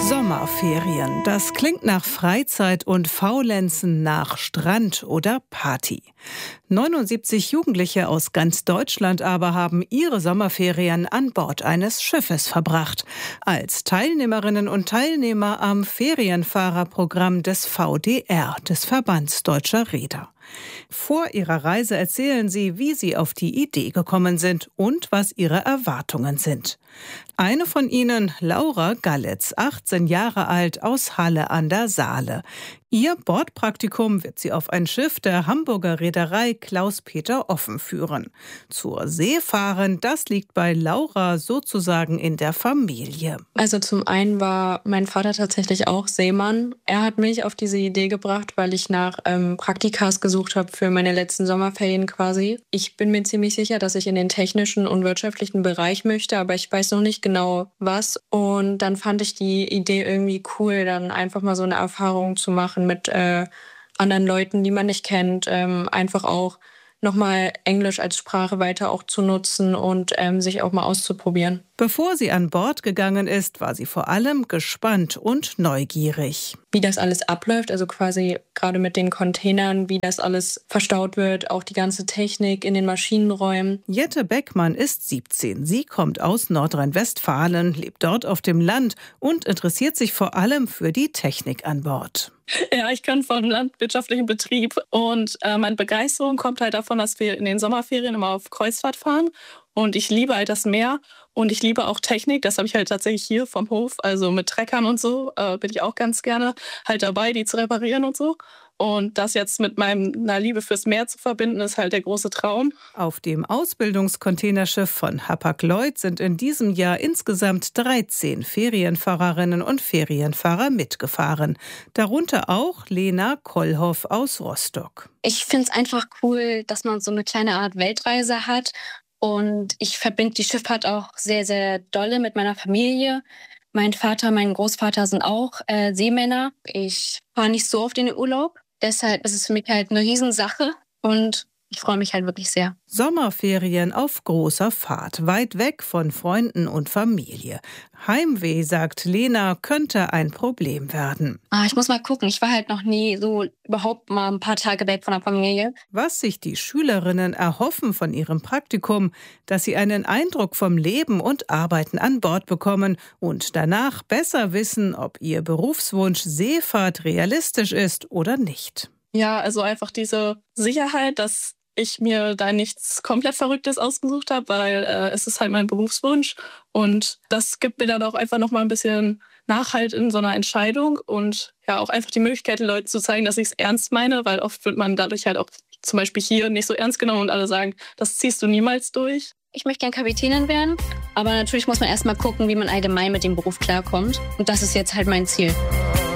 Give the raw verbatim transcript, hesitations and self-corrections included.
Sommerferien, das klingt nach Freizeit und Faulenzen nach Strand oder Party. neunundsiebzig Jugendliche aus ganz Deutschland aber haben ihre Sommerferien an Bord eines Schiffes verbracht. Als Teilnehmerinnen und Teilnehmer am Ferienfahrerprogramm des V D R, des Verbands Deutscher Reeder. Vor ihrer Reise erzählen sie, wie sie auf die Idee gekommen sind und was ihre Erwartungen sind. Eine von ihnen, Laura Gallitz, achtzehn Jahre alt, aus Halle an der Saale. Ihr Bordpraktikum wird sie auf ein Schiff der Hamburger Reederei Klaus-Peter Offen führen. Zur See fahren, das liegt bei Laura sozusagen in der Familie. Also zum einen war mein Vater tatsächlich auch Seemann. Er hat mich auf diese Idee gebracht, weil ich nach ähm, Praktikas gesucht habe für meine letzten Sommerferien quasi. Ich bin mir ziemlich sicher, dass ich in den technischen und wirtschaftlichen Bereich möchte, aber ich weiß noch nicht genau was. Und dann fand ich die Idee irgendwie cool, dann einfach mal so eine Erfahrung zu machen mit äh, anderen Leuten, die man nicht kennt, ähm, einfach auch nochmal Englisch als Sprache weiter auch zu nutzen und ähm, sich auch mal auszuprobieren. Bevor sie an Bord gegangen ist, war sie vor allem gespannt und neugierig. Wie das alles abläuft, also quasi gerade mit den Containern, wie das alles verstaut wird, auch die ganze Technik in den Maschinenräumen. Jette Beckmann ist siebzehn. Sie kommt aus Nordrhein-Westfalen, lebt dort auf dem Land und interessiert sich vor allem für die Technik an Bord. Ja, ich kann vom landwirtschaftlichen Betrieb und äh, meine Begeisterung kommt halt davon, dass wir in den Sommerferien immer auf Kreuzfahrt fahren und ich liebe halt das Meer und ich liebe auch Technik, das habe ich halt tatsächlich hier vom Hof, also mit Treckern und so äh, bin ich auch ganz gerne halt dabei, die zu reparieren und so. Und das jetzt mit meiner Liebe fürs Meer zu verbinden, ist halt der große Traum. Auf dem Ausbildungskontainerschiff von Hapag-Lloyd sind in diesem Jahr insgesamt dreizehn Ferienfahrerinnen und Ferienfahrer mitgefahren. Darunter auch Lena Kollhoff aus Rostock. Ich finde es einfach cool, dass man so eine kleine Art Weltreise hat. Und ich verbinde die Schifffahrt auch sehr, sehr dolle mit meiner Familie. Mein Vater, mein Großvater sind auch äh, Seemänner. Ich fahre nicht so oft in den Urlaub. Deshalb ist es für mich halt eine Riesensache und ich freue mich halt wirklich sehr. Sommerferien auf großer Fahrt, weit weg von Freunden und Familie. Heimweh, sagt Lena, könnte ein Problem werden. Ah, ich muss mal gucken. Ich war halt noch nie so überhaupt mal ein paar Tage weg von der Familie. Was sich die Schülerinnen erhoffen von ihrem Praktikum, dass sie einen Eindruck vom Leben und Arbeiten an Bord bekommen und danach besser wissen, ob ihr Berufswunsch Seefahrt realistisch ist oder nicht. Ja, also einfach diese Sicherheit, dass ich mir da nichts komplett Verrücktes ausgesucht habe, weil äh, es ist halt mein Berufswunsch und das gibt mir dann auch einfach noch mal ein bisschen Nachhalt in so einer Entscheidung und ja auch einfach die Möglichkeit, den Leuten zu zeigen, dass ich es ernst meine, weil oft wird man dadurch halt auch zum Beispiel hier nicht so ernst genommen und alle sagen, das ziehst du niemals durch. Ich möchte gern Kapitänin werden, aber natürlich muss man erst mal gucken, wie man allgemein mit dem Beruf klarkommt und das ist jetzt halt mein Ziel.